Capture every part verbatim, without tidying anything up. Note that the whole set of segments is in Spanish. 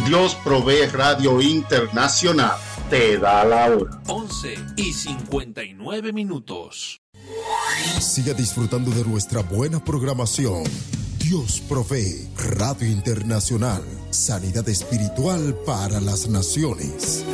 Dios Provee Radio Internacional te da la hora. once y cincuenta y nueve minutos. Siga disfrutando de nuestra buena programación. Dios Provee Radio Internacional. Sanidad espiritual para las naciones.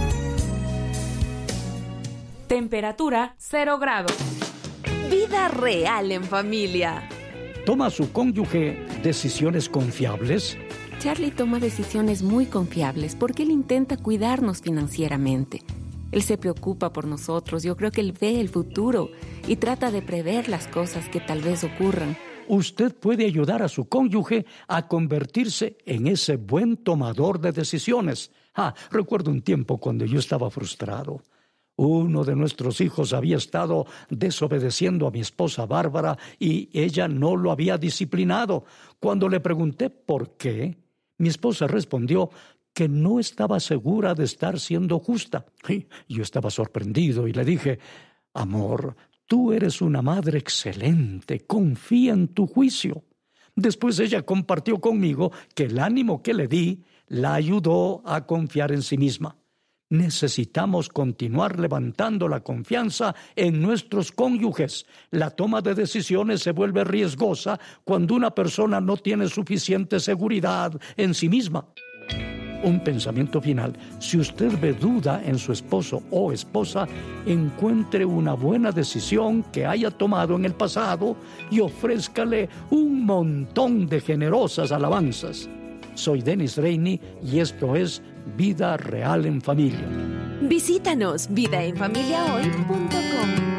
Temperatura cero grados. Vida real en familia. ¿Toma su cónyuge decisiones confiables? Charlie toma decisiones muy confiables porque él intenta cuidarnos financieramente. Él se preocupa por nosotros, yo creo que él ve el futuro y trata de prever las cosas que tal vez ocurran. Usted puede ayudar a su cónyuge a convertirse en ese buen tomador de decisiones. Ah, recuerdo un tiempo cuando yo estaba frustrado. Uno de nuestros hijos había estado desobedeciendo a mi esposa Bárbara y ella no lo había disciplinado. Cuando le pregunté por qué, mi esposa respondió que no estaba segura de estar siendo justa. Y yo estaba sorprendido y le dije, amor, tú eres una madre excelente, confía en tu juicio. Después ella compartió conmigo que el ánimo que le di la ayudó a confiar en sí misma. Necesitamos continuar levantando la confianza en nuestros cónyuges. La toma de decisiones se vuelve riesgosa cuando una persona no tiene suficiente seguridad en sí misma. Un pensamiento final. Si usted ve duda en su esposo o esposa, encuentre una buena decisión que haya tomado en el pasado y ofrézcale un montón de generosas alabanzas. Soy Dennis Reini y esto es Vida Real en Familia. Visítanos vida en familia hoy punto com.